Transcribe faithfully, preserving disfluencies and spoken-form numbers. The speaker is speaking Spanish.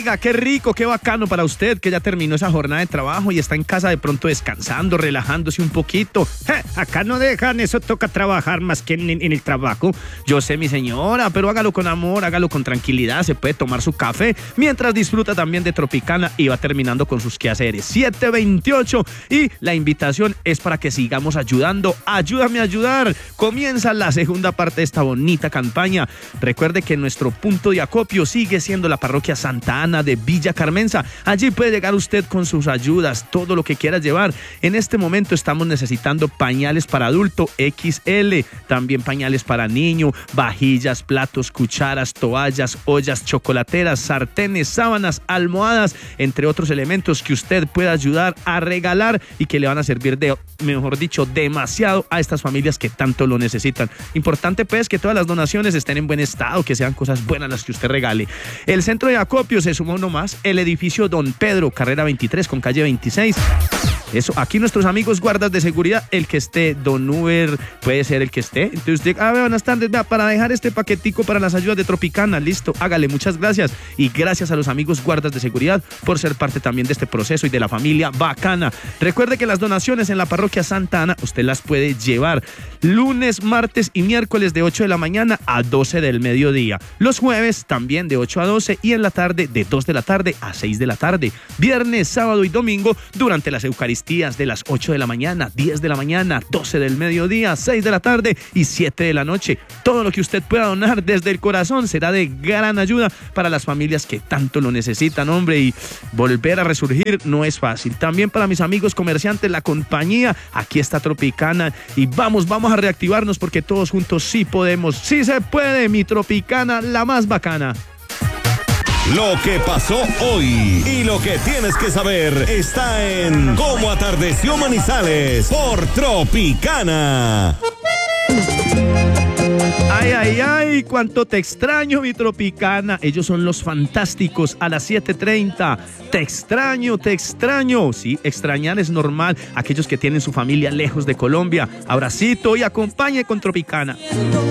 Oiga, qué rico, qué bacano para usted que ya terminó esa jornada de trabajo y está en casa de pronto descansando, relajándose un poquito. Ja, acá no dejan, eso toca trabajar más que en, en el trabajo. Yo sé, mi señora, pero hágalo con amor, hágalo con tranquilidad, se puede tomar su café mientras disfruta también de Tropicana y va terminando con sus quehaceres. siete veintiocho y la invitación es para que sigamos ayudando. Ayúdame a ayudar. Comienza la segunda parte de esta bonita campaña. Recuerde que nuestro punto de acopio sigue siendo la parroquia Santa Ana de Villa Carmenza. Allí puede llegar usted con sus ayudas, todo lo que quiera llevar. En este momento estamos necesitando pañales para adulto equis ele, también pañales para niño, vajillas, platos, cucharas, toallas, ollas chocolateras, sartenes, sábanas, almohadas, entre otros elementos que usted pueda ayudar a regalar y que le van a servir de, mejor dicho, demasiado a estas familias que tanto lo necesitan. Importante pues que todas las donaciones estén en buen estado, que sean cosas buenas las que usted regale. El centro de acopio se suma uno más, el edificio Don Pedro, carrera veintitrés con calle veintiséis. Eso, aquí nuestros amigos guardas de seguridad, el que esté, Don Uber, puede ser el que esté. Entonces usted, ah, buenas tardes, vea, para dejar este paquetico para las ayudas de Tropicana, listo, hágale, muchas gracias. Y gracias a los amigos guardas de seguridad por ser parte también de este proceso y de la familia bacana. Recuerde que las donaciones en la parroquia Santa Ana, usted las puede llevar lunes, martes y miércoles de ocho de la mañana a doce del mediodía. Los jueves también de ocho a doce y en la tarde de dos de la tarde a seis de la tarde. Viernes, sábado y domingo durante las eucaristías de las ocho de la mañana, diez de la mañana, doce del mediodía, seis de la tarde y siete de la noche. Todo lo que usted pueda donar desde el corazón será de gran ayuda para las familias que tanto lo necesitan, hombre, y volver a resurgir no es fácil. También para mis amigos comerciantes, la compañía, aquí está Tropicana y vamos, vamos a reactivarnos porque todos juntos sí podemos, sí se puede, mi Tropicana, la más bacana. Lo que pasó hoy y lo que tienes que saber está en Cómo Atardeció Manizales por Tropicana. Ay, ay, ay, cuánto te extraño, mi Tropicana. Ellos son los fantásticos a las siete treinta. Te extraño, te extraño. Sí, extrañar es normal. Aquellos que tienen su familia lejos de Colombia. Abracito y acompañe con Tropicana.